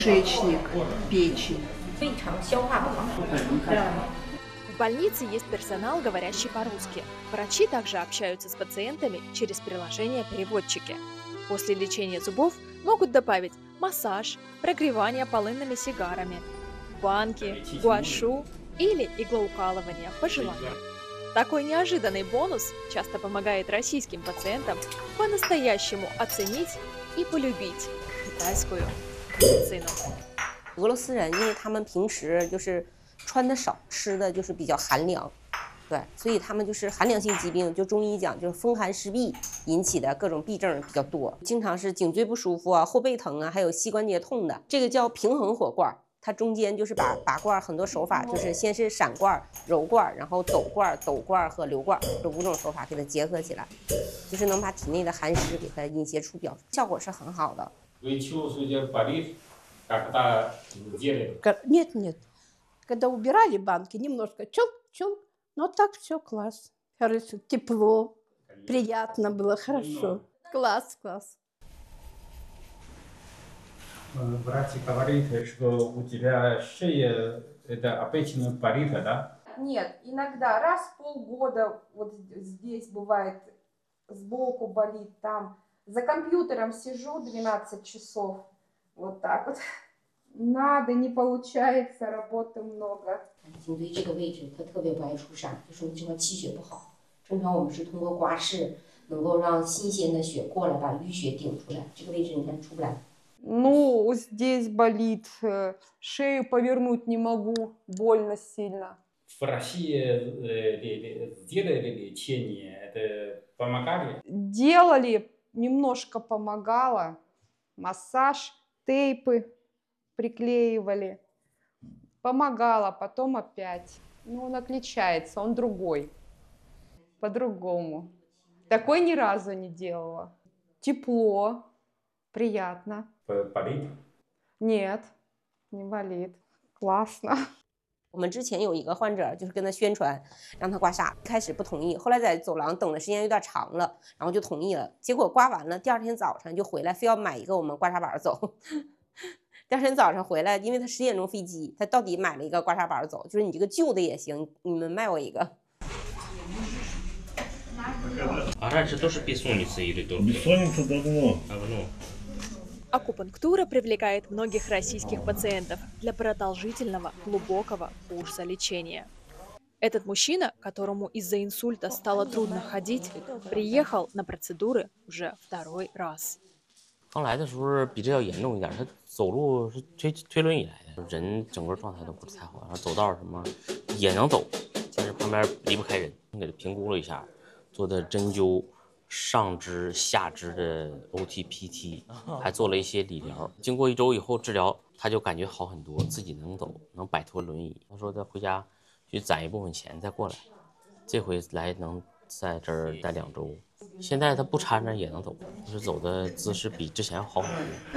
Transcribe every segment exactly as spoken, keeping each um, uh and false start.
кишечник, печень. В больнице есть персонал, говорящий по-русски. Врачи также общаются с пациентами через приложение-переводчики. После лечения зубов могут добавить массаж, прогревание полынными сигарами, банки, гуашу или иглоукалывание по желанию. Такой неожиданный бонус часто помогает российским пациентам по-настоящему оценить и полюбить китайскую медицину. 俄罗斯人因为他们平时就是穿的少，吃的就是比较寒凉，对，所以他们就是寒凉性疾病，就中医讲就是风寒湿痹引起的各种痹症比较多，经常是颈椎不舒服啊、后背疼啊，还有膝关节痛的。这个叫平衡火罐，它中间就是把拔罐很多手法，就是先是闪罐、揉罐，然后抖罐、抖罐和流罐这五种手法给它结合起来，就是能把体内的寒湿给它引邪出表，效果是很好的。 Нет, нет. Когда убирали банки, немножко чел-чел, но так все класс. Хорошо, тепло, приятно было, хорошо. Класс, класс. Врач говорит, что у тебя шея, это обычно болит, да? Нет, иногда раз в полгода вот здесь бывает сбоку болит, там. За компьютером сижу двенадцать часов. Вот так вот. Надо, не получается, работы много. 颈椎这个位置它特别不爱出疝，就说明这块气血不好。正常我们是通过刮拭能够让新鲜的血过来，把淤血顶出来。这个位置你看出不来。 Ну, здесь болит, шею повернуть не могу, больно сильно. В России сделали лечение, это помогали? Делали, немножко помогало. Массаж, тейпы приклеивали. Помогало, потом опять. Ну, он отличается, он другой. По-другому. Такой ни разу не делала. Тепло, приятно. Болит? Нет, не болит. Классно. 我们之前有一个患者，就是跟他宣传让他刮痧，开始不同意，后来在走廊等的时间有点长了，然后就同意了。结果刮完了，第二天早上就回来，非要买一个我们刮痧板走。第二天早上回来，因为他十点钟飞机，他到底买了一个刮痧板走，就是你这个旧的也行，你们卖我一个。 А раньше тоже бессонница или то? Бессонница давно. Давно. Акупунктура привлекает многих российских пациентов для продолжительного, глубокого курса лечения. Этот мужчина, которому из-за инсульта стало трудно ходить, приехал на процедуры уже второй раз. 刚来的时候比这要严重一点，他走路是推推轮椅来的，人整个状态都不是太好，然后走道什么也能走，但是旁边离不开人。给他评估了一下，做的针灸。 上肢、下肢的 O T P T， 还做了一些理疗。经过一周以后治疗，他就感觉好很多，自己能走，能摆脱轮椅。他说他回家去攒一部分钱再过来，这回来能在这儿待两周。现在他不搀着也能走，就是走的姿势比之前要好很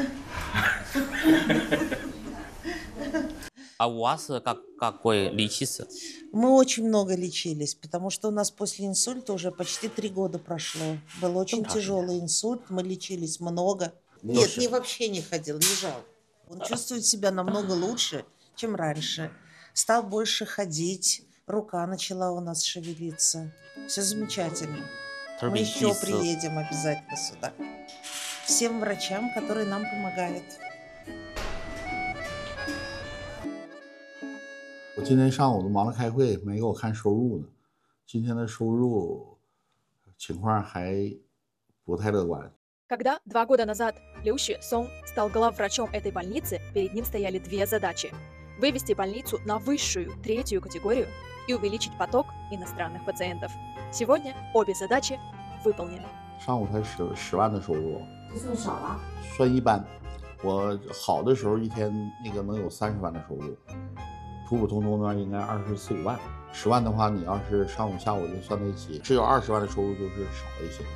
多。А у вас как какой лечится? Мы очень много лечились, потому что у нас после инсульта уже почти три года прошло. Был очень тяжелый инсульт, мы лечились много. Нет, не вообще не ходил, лежал. Он чувствует себя намного лучше, чем раньше. Стал больше ходить, рука начала у нас шевелиться. Все замечательно. Мы еще приедем обязательно сюда. Всем врачам, которые нам помогают. 我今天上午都忙着开会，没给我看收入呢。今天的收入情况还不太乐观。 Когда два года назад Liu Xuesong стал главврачом этой больницы, перед ним стояли две задачи: вывести больницу на высшую третью категорию и увеличить поток иностранных пациентов. Сегодня обе задачи выполнены. 上午才十十万的收入， 不算少啊， 算一般。我好的时候一天那个能有三十万的收入。 普普通通的应该二十四五万，十万的话，你要是上午下午就算在一起，只有二十万的收入就是少一些。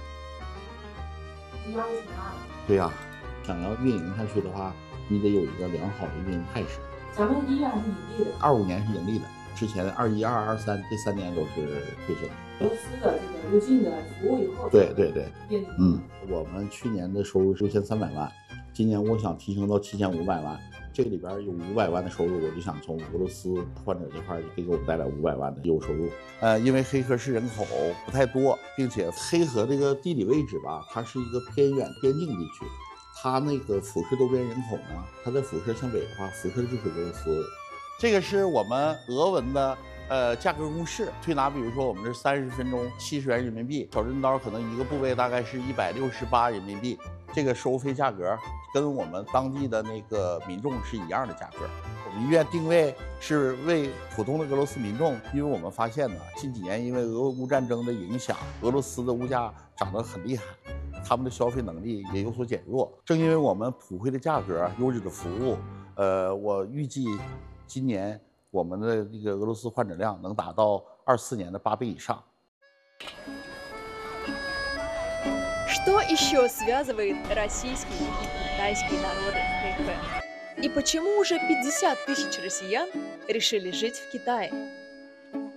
对呀、啊，想要运营下去的话，你得有一个良好的运营态势。 咱们医院是盈利的， 二五年是盈利的，之前二一、二二、二三这三年都是亏损。 公司的这个入境的服务以后， 对对对，嗯，我们去年的收入是六千三百万，今年我想提升到七千五百万。 这里边有五百万的收入，我就想从俄罗斯患者这块可以给我们带来五百万的业务收入。呃，因为黑河市人口不太多，并且黑河这个地理位置吧，它是一个偏远边境地区，它那个辐射周边人口呢，它的辐射向北的话，辐射的就是俄罗斯。这个是我们俄文的呃价格公式，推拿比如说我们这三十分钟七十元人民币，小针刀可能一个部位大概是一百六十八人民币，这个收费价格跟我们当地的那个民众是一样的价格。我们医院定位是为普通的俄罗斯民众，因为我们发现呢，近几年因为俄乌战争的影响，俄罗斯的物价涨得很厉害，他们的消费能力也有所减弱。正因为我们普惠的价格、优质的服务，呃，我预计今年我们的这个俄罗斯患者量能达到二四年的八倍以上。 Что еще связывает российский и китайский народы в Хэйхэ? И почему уже пятьдесят тысяч россиян решили жить в Китае?